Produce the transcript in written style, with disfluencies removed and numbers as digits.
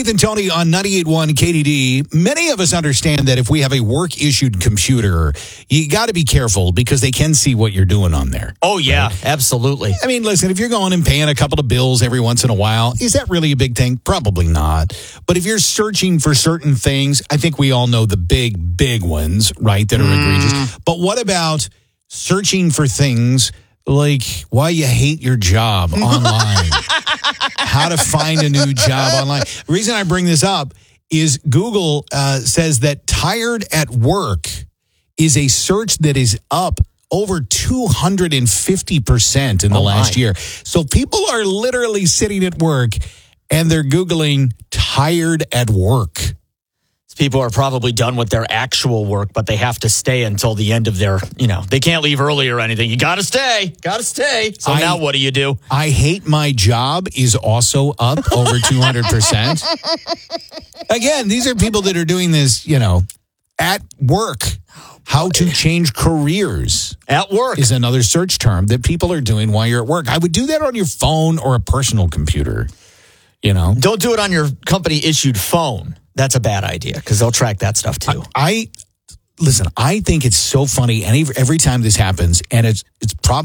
Keith and Tony on 98.1 KDD. Many of us understand that if we have a work-issued computer, you got to be careful because they can see what you're doing on there. Oh, yeah, absolutely. I mean, listen, if you're going and paying a couple of bills every once in a while, is that really a big thing? Probably not. But if you're searching for certain things, I think we all know the big ones, right, that are egregious. But what about searching for things like why you hate your job online? How to find a new job online. The reason I bring this up is Google says that tired at work is a search that is up over 250% in the last year. So people are literally sitting at work and they're Googling tired at work. People are probably done with their actual work, but they have to stay until the end of their, they can't leave early or anything. You got to stay. So now what do? I hate my job is also up over 200%. Again, these are people that are doing this, at work. How to change careers at work is another search term that people are doing while you're at work. I would do that on your phone or a personal computer, Don't do it on your company-issued phone. That's a bad idea because they'll track that stuff too. Listen, I think it's so funny, and every time this happens, and it's probably